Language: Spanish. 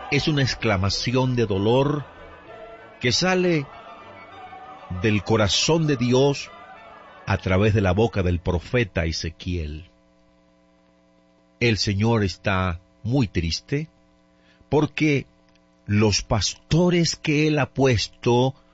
Es una exclamación de dolor que sale del corazón de Dios a través de la boca del profeta Ezequiel. El Señor está muy triste porque los pastores que Él ha puesto